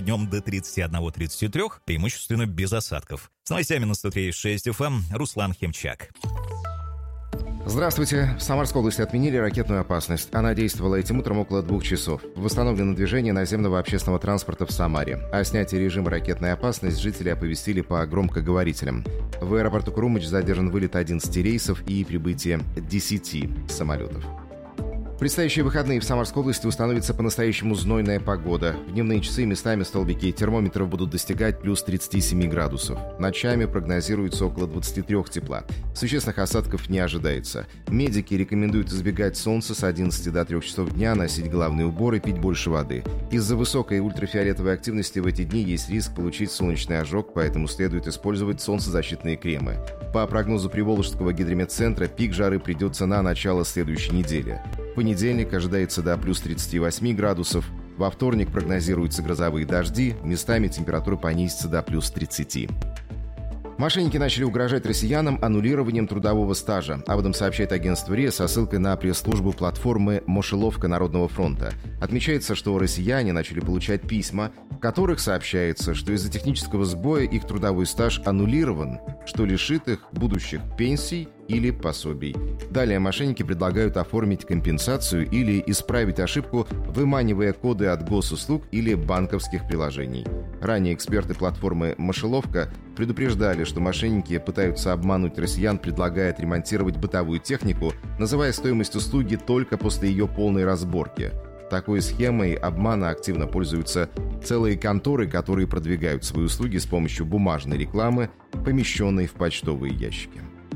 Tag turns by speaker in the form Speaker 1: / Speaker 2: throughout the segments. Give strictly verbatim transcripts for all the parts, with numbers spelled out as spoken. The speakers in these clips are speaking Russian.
Speaker 1: Днем до тридцати одного — тридцати трёх, преимущественно без осадков. С новостями на сто три и шесть эф эм Руслан Хемчак.
Speaker 2: Здравствуйте. В Самарской области отменили ракетную опасность. Она действовала этим утром около двух часов. Восстановлено движение наземного общественного транспорта в Самаре. О снятии режима ракетной опасности жители оповестили по громкоговорителям. В аэропорту Крумыч задержан вылет одиннадцати рейсов и прибытие десяти самолетов. В предстоящие выходные в Самарской области установится по-настоящему знойная погода. В дневные часы местами столбики термометров будут достигать плюс тридцати семи градусов. Ночами прогнозируется около двадцати трёх тепла. Существенных осадков не ожидается. Медики рекомендуют избегать солнца с одиннадцати до трёх часов дня, носить головные уборы, пить больше воды. Из-за высокой ультрафиолетовой активности в эти дни есть риск получить солнечный ожог, поэтому следует использовать солнцезащитные кремы. По прогнозу Приволжского гидрометцентра, пик жары придется на начало следующей недели. В понедельник ожидается до плюс тридцати восьми градусов. Во вторник прогнозируются грозовые дожди. Местами температура понизится до плюс тридцати. Мошенники начали угрожать россиянам аннулированием трудового стажа. Об этом сообщает агентство РИА со ссылкой на пресс-службу платформы «Мошеловка Народного фронта». Отмечается, что россияне начали получать письма, в которых сообщается, что из-за технического сбоя их трудовой стаж аннулирован, что лишит их будущих пенсий или пособий. Далее мошенники предлагают оформить компенсацию или исправить ошибку, выманивая коды от госуслуг или банковских приложений. Ранее эксперты платформы «Мошеловка» предупреждали, что мошенники пытаются обмануть россиян, предлагая отремонтировать бытовую технику, называя стоимость услуги только после ее полной разборки. Такой схемой обмана активно пользуются целые конторы, которые продвигают свои услуги с помощью бумажной рекламы, помещенной в почтовые ящики.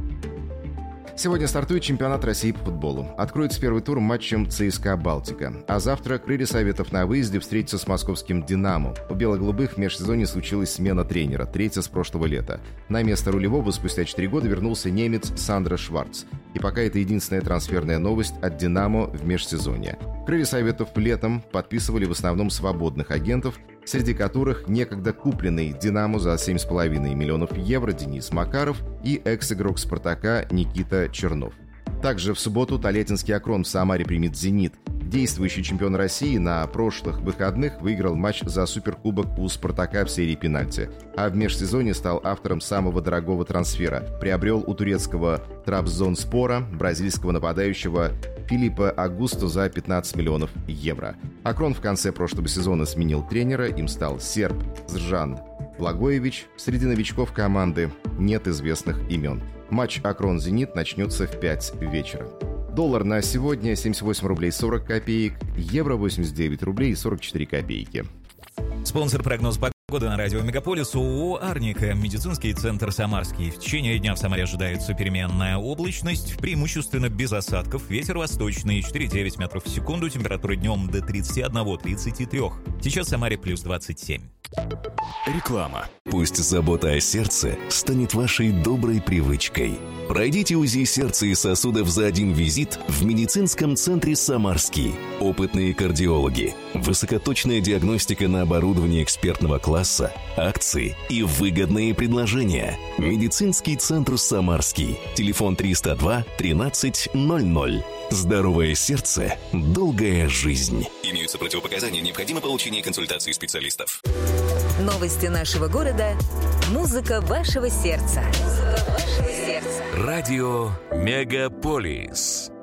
Speaker 2: Сегодня стартует чемпионат России по футболу. Откроется первый тур матчем ЦСКА «Балтика». А завтра крылья Советов на выезде встретятся с московским «Динамо». У бело-голубых в межсезонье случилась смена тренера, третья с прошлого лета. На место рулевого спустя четыре года вернулся немец Сандро Шварц. И пока это единственная трансферная новость от «Динамо» в межсезонье. Крылья Советов летом подписывали в основном свободных агентов, среди которых некогда купленный «Динамо» за семь с половиной миллионов евро Денис Макаров и экс-игрок «Спартака» Никита Чернов. Также в субботу Толятинский «Акрон» в Самаре примет «Зенит». Действующий чемпион России на прошлых выходных выиграл матч за суперкубок у «Спартака» в серии пенальти, а в межсезонье стал автором самого дорогого трансфера. Приобрел у турецкого Трабзонспора бразильского нападающего Филиппа Агусту за пятнадцать миллионов евро. «Акрон» в конце прошлого сезона сменил тренера, им стал серб Зжан Благоевич. Среди новичков команды нет известных имен. Матч «Акрон-Зенит» начнется в пять вечера. Доллар на сегодня семьдесят восемь рублей сорок копеек, евро восемьдесят девять рублей сорок четыре копейки.
Speaker 1: Спонсор прогноз погоды на радио Мегаполис ООО «Арника», медицинский центр «Самарский». В течение дня в Самаре ожидается переменная облачность, преимущественно без осадков, ветер восточный четыре и девять метров в секунду, температура днем до тридцати одного — тридцати трёх. Сейчас в Самаре плюс двадцать семь.
Speaker 3: Реклама. Пусть забота о сердце станет вашей доброй привычкой. Пройдите УЗИ сердца и сосудов за один визит в медицинском центре «Самарский». Опытные кардиологи, высокоточная диагностика на оборудовании экспертного класса, акции и выгодные предложения. Медицинский центр «Самарский». Телефон триста два тринадцать ноль ноль. Здоровое сердце, долгая жизнь. Имеются противопоказания, необходимо получение консультации специалистов.
Speaker 4: Новости нашего города. Музыка вашего сердца. Музыка вашего сердца.
Speaker 3: Радио Мегаполис.